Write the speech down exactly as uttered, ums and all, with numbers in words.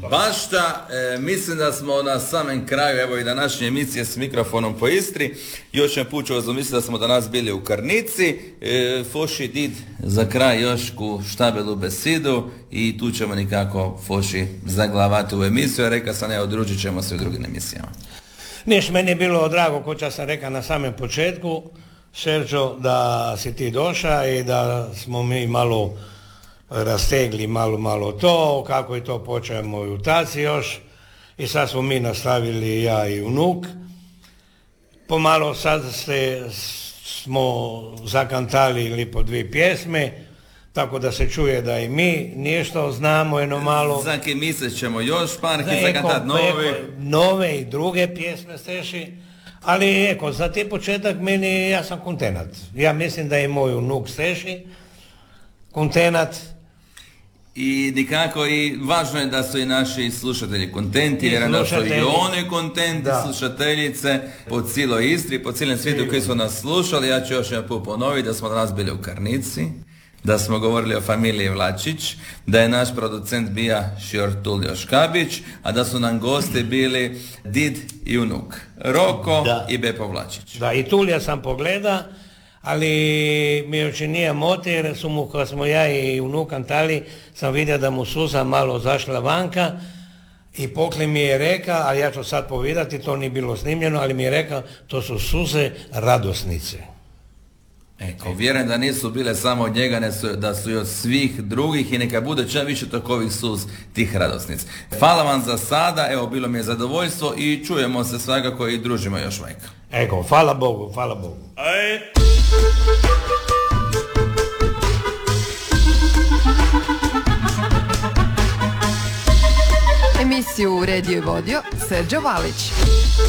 Bašta, e, mislim da smo na samem kraju evo i današnje emisije s mikrofonom po Istri. Još jedan put ću vas misliti da smo danas bili u Karnici. E, Foši did za kraj još ku štabelu besidu i tu ćemo nikako Foši zaglavati u emisiju. A reka sam, evo, družit ćemo se u drugim emisijama. Niš, meni je bilo drago, ko čas sam rekao na samem početku, Sergio, da si ti došao i da smo mi malo rastegli malo, malo to, kako je to počeo i u taci još. I sad smo mi nastavili, ja i unuk. Pomalo sad se, smo zakantali ili po dvije pjesme, tako da se čuje da i mi nešto znamo jedno malo. Za ki mjesec ćemo još par ki zakantat nove. Nove i druge pjesme steši. Ali eko, za ti početak meni, ja sam kontenat. Ja mislim da je moj unuk steši kontenat. I nikako i važno je da su i naši slušatelji kontenti, jer da su i oni kontenti, da. Slušateljice po cijeloj Istri, po cijelom svijetu koji su nas slušali. Ja ću još jedan put ponoviti da smo danas bili u Karnici, da smo govorili o familiji Vlačić, da je naš producent bija Šior Tulio Škabić, a da su nam gosti bili did i unuk, Roko da. I Bepo Vlačić. Da, i Tulija sam pogleda, ali mi još nije motir, su mu, kad smo ja i unuk kantali, sam vidio da mu suza malo zašla vanka i pokli mi je reka, ali ja ću sad povedati, to nije bilo snimljeno, ali mi je reka, to su suze radosnice. Eko, vjerujem da nisu bile samo od njega, ne su, da su i od svih drugih i neka bude čak više takovih suz tih radosnic. Hvala vam za sada, evo, bilo mi je zadovoljstvo i čujemo se svakako i družimo još vajka. Eko, hvala Bogu, hvala Bogu. Aj. Emisiju uredio i vodio Sergio Valić.